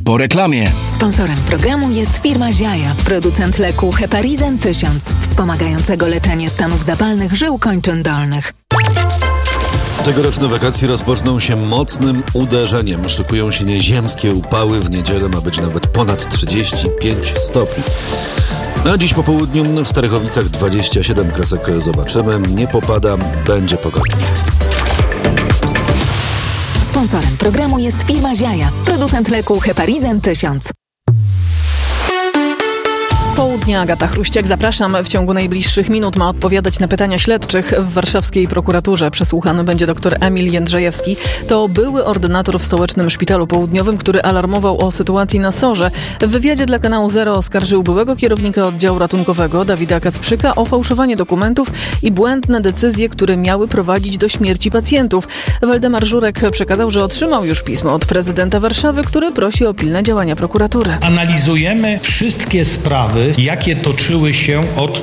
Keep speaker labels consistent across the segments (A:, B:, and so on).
A: po reklamie.
B: Sponsorem programu jest firma Ziaja, producent leku Heparizin 1000, wspomagającego leczenie stanów zapalnych żył kończyn dolnych.
C: Tegoroczne wakacje rozpoczną się mocnym uderzeniem. Szykują się nieziemskie upały. W niedzielę ma być nawet ponad 35 stopni. A dziś po południu w Starechowicach 27 kresek zobaczymy. Nie popada, będzie pogodnie.
B: Sponsorem programu jest firma Ziaja, producent leku Heparizin 1000.
D: Południa, Agata Chruściak. Zapraszam. W ciągu najbliższych minut ma odpowiadać na pytania śledczych. W warszawskiej prokuraturze przesłuchany będzie dr Emil Jędrzejewski. To były ordynator w Stołecznym Szpitalu Południowym, który alarmował o sytuacji na SOR-ze. W wywiadzie dla kanału Zero oskarżył byłego kierownika oddziału ratunkowego Dawida Kacprzyka o fałszowanie dokumentów i błędne decyzje, które miały prowadzić do śmierci pacjentów. Waldemar Żurek przekazał, że otrzymał już pismo od prezydenta Warszawy, który prosi o pilne działania prokuratury.
E: Analizujemy wszystkie sprawy, jakie toczyły się od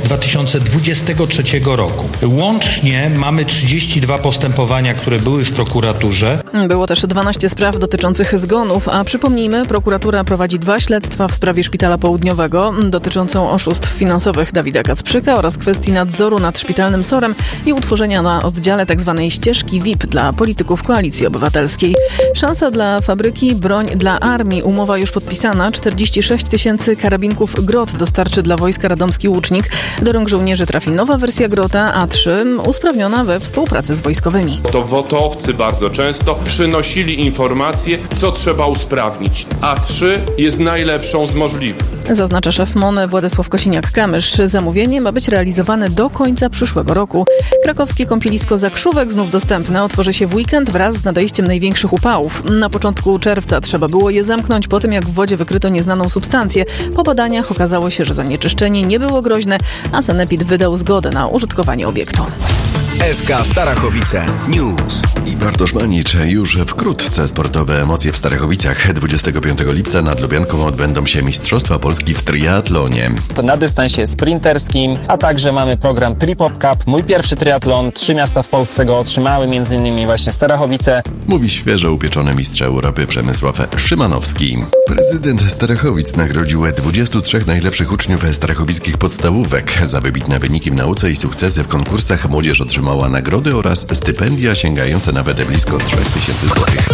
E: 2023 roku. Łącznie mamy 32 postępowania, które były w prokuraturze.
D: Było też 12 spraw dotyczących zgonów, a przypomnijmy, prokuratura prowadzi 2 śledztwa w sprawie Szpitala Południowego dotyczącą oszustw finansowych Dawida Kacprzyka oraz kwestii nadzoru nad szpitalnym SOR-em i utworzenia na oddziale tzw. ścieżki VIP dla polityków Koalicji Obywatelskiej. Szansa dla fabryki, broń dla armii. Umowa już podpisana. 46 000 karabinków Grot dostarczy dla wojska Radomski Łucznik. Do rąk żołnierzy trafi nowa wersja Grota A3, usprawniona we współpracy z wojskowymi.
F: To wotowcy bardzo często przynosili informacje, co trzeba usprawnić. A3 jest najlepszą z możliwych.
D: Zaznacza szef MON Władysław Kosiniak-Kamysz. Zamówienie ma być realizowane do końca przyszłego roku. Krakowskie kąpielisko Zakrzówek znów dostępne. Otworzy się w weekend wraz z nadejściem największych upałów. Na początku czerwca trzeba było je zamknąć po tym, jak w wodzie wykryto nieznaną substancję. Po badaniach okazało się, że zanieczyszczenie nie było groźne, a sanepid wydał zgodę na użytkowanie obiektu.
A: SK Starachowice News.
G: I Bartosz Manicz. Już wkrótce sportowe emocje w Starachowicach. 25 lipca nad Lubianką odbędą się Mistrzostwa Polski w triatlonie.
H: Na dystansie sprinterskim, a także mamy program Tripop Cup. Mój pierwszy triatlon. 3 miasta w Polsce go otrzymały, m.in. właśnie Starachowice.
G: Mówi świeżo upieczony mistrz Europy Przemysław Szymanowski. Prezydent Starachowic nagrodził 23 najlepszych uczniów starachowickich podstawówek. Za wybitne wyniki w nauce i sukcesy w konkursach młodzież otrzymała nagrody oraz stypendia sięgające nawet blisko 3000 złotych.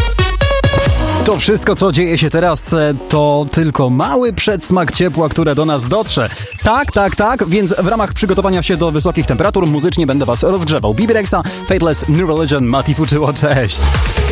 I: To wszystko, co dzieje się teraz, to tylko mały przedsmak ciepła, które do nas dotrze. Tak, więc w ramach przygotowania się do wysokich temperatur muzycznie będę was rozgrzewał. BB Rexa, Fateless, New Religion, Mati Fuczyło, cześć!